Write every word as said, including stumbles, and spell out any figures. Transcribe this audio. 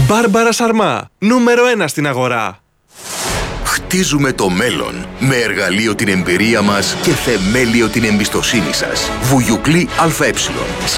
Μπάρμπαρα Σαρμά, νούμερο ένα στην αγορά. Χτίζουμε το μέλλον με εργαλείο την εμπειρία μας και θεμέλιο την εμπιστοσύνη σας. Βουγιουκλή ΑΕ.